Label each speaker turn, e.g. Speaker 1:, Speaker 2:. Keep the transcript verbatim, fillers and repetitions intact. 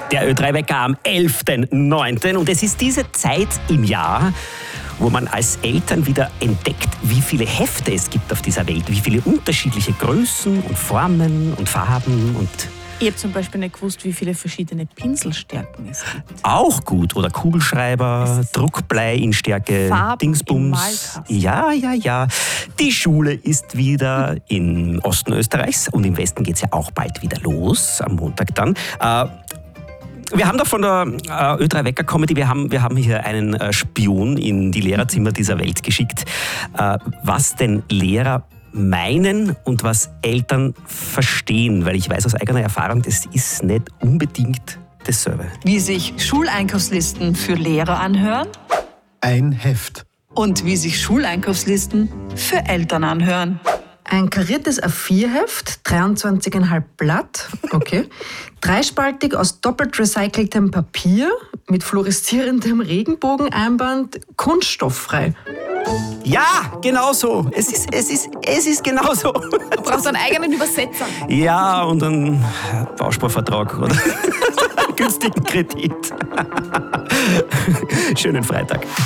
Speaker 1: Der Ö drei Wecker am elften neunten Und es ist diese Zeit im Jahr, wo man als Eltern wieder entdeckt, wie viele Hefte es gibt auf dieser Welt, wie viele unterschiedliche Größen und Formen und Farben und
Speaker 2: Ich habe zum Beispiel nicht gewusst, wie viele verschiedene Pinselstärken es gibt.
Speaker 1: auch gut. Oder Kugelschreiber, Druckblei in Stärke,
Speaker 2: Farben
Speaker 1: Dingsbums.
Speaker 2: im Malkasten.
Speaker 1: Ja, ja, ja. Die Schule ist wieder im Osten Österreichs und im Westen geht es ja auch bald wieder los, am Montag dann. Äh, Wir haben doch von der äh, Ö drei Wecker Comedy, wir haben, wir haben hier einen äh, Spion in die Lehrerzimmer dieser Welt geschickt, äh, was denn Lehrer meinen und was Eltern verstehen, weil ich weiß aus eigener Erfahrung, das ist nicht unbedingt dasselbe.
Speaker 3: Wie sich Schuleinkaufslisten für Lehrer anhören
Speaker 4: Ein Heft.
Speaker 3: und wie sich Schuleinkaufslisten für Eltern anhören.
Speaker 5: Ein kariertes A vier Heft, dreiundzwanzig Komma fünf Blatt, okay. Dreispaltig aus doppelt recyceltem Papier mit fluoreszierendem Regenbogeneinband, kunststofffrei.
Speaker 1: Ja, genau so. Es ist, es ist, es ist genau so.
Speaker 2: Du brauchst einen eigenen Übersetzer.
Speaker 1: Ja, und einen Bausparvertrag oder günstigen Kredit. Schönen Freitag.